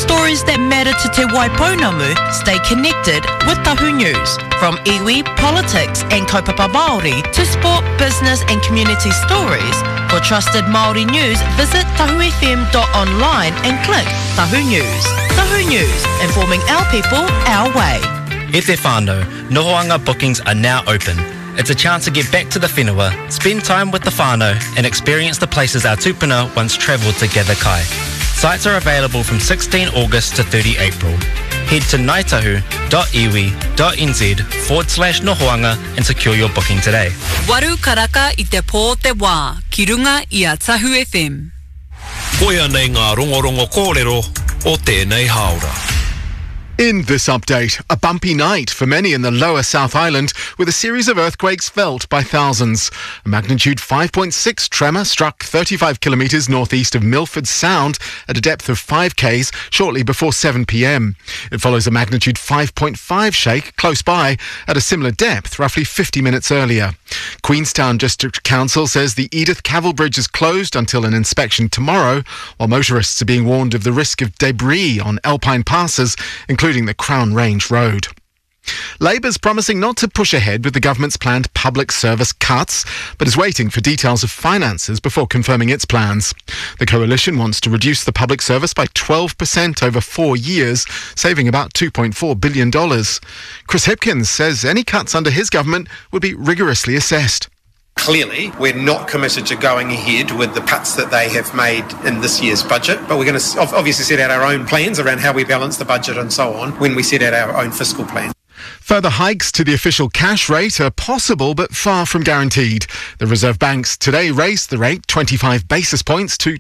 stories that matter to Te Waipounamu stay connected with Tahu News. From iwi, politics and kaupapa Māori to sport, business and community stories. For trusted Māori news, visit tahufm.online and click Tahu News. Tahu News, informing our people, our way. E te whānau, Nohoanga bookings are now open. It's a chance to get back to the whenua, spend time with the whānau and experience the places our tupuna once travelled to gather kai. Sites are available from 16 August to 30 April. Head to ngaitahu.iwi.nz/Nohoanga and secure your booking today. Waru karaka I te pō te wā, ki runga I a Tahu FM. Koia nei ngā rongorongo kōrero o tēnei haora. In this update, a bumpy night for many in the lower South Island with a series of earthquakes felt by thousands. A magnitude 5.6 tremor struck 35 kilometres northeast of Milford Sound at a depth of 5 k's shortly before 7 p.m. It follows a magnitude 5.5 shake close by at a similar depth roughly 50 minutes earlier. Queenstown District Council says the Edith Cavell Bridge is closed until an inspection tomorrow, while motorists are being warned of the risk of debris on alpine passes, including the Crown Range Road. Labour's promising not to push ahead with the government's planned public service cuts, but is waiting for details of finances before confirming its plans. The coalition wants to reduce the public service by 12% over 4 years, saving about $2.4 billion. Chris Hipkins says any cuts under his government would be rigorously assessed. Clearly, we're not committed to going ahead with the cuts that they have made in this year's budget, but we're going to obviously set out our own plans around how we balance the budget and so on when we set out our own fiscal plan. Further hikes to the official cash rate are possible but far from guaranteed. The Reserve Banks today raised the rate 25 basis points to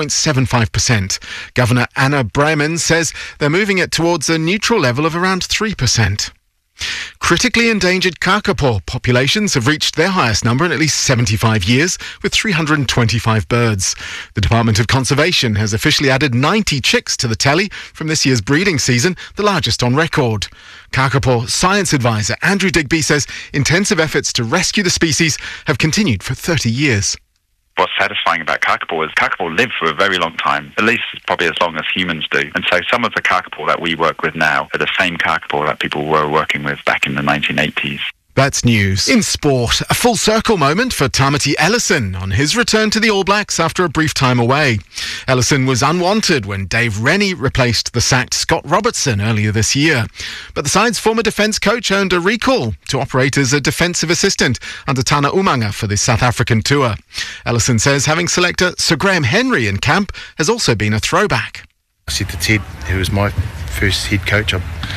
2.75%. Governor Anna Breiman says they're moving it towards a neutral level of around 3%. Critically endangered kakapo populations have reached their highest number in at least 75 years, with 325 birds. The Department of Conservation has officially added 90 chicks to the tally from this year's breeding season, the largest on record. Kakapo science advisor Andrew Digby says intensive efforts to rescue the species have continued for 30 years. What's satisfying about kakapo is kakapo live for a very long time, at least probably as long as humans do. And so some of the kakapo that we work with now are the same kakapo that people were working with back in the 1980s. That's news. In sport, a full circle moment for Tamati Ellison on his return to the All Blacks after a brief time away. Ellison was unwanted when Dave Rennie replaced the sacked Scott Robertson earlier this year. But the side's former defence coach earned a recall to operate as a defensive assistant under Tana Umanga for the South African tour. Ellison says having selector Sir Graham Henry in camp has also been a throwback. I said to Ted, who was my first head coach,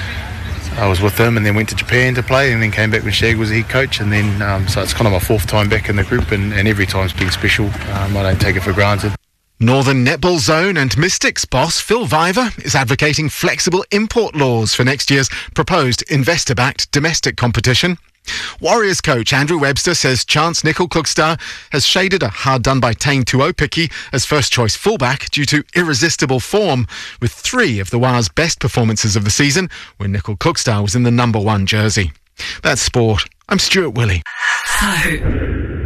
I was with him and then went to Japan to play and then came back when Shag was the head coach, and then so it's kind of my fourth time back in the group, and every time's been special. I don't take it for granted. Northern Netball Zone and Mystics boss Phil Viver is advocating flexible import laws for next year's proposed investor-backed domestic competition. Warriors coach Andrew Webster says Chance Nicol-Klugstad has shaded a hard-done-by Taine Tuopiki as first-choice fullback due to irresistible form, with 3 of the Wah's best performances of the season when Nicol-Klugstad was in the number 1 jersey. That's sport. I'm Stuart Willey. So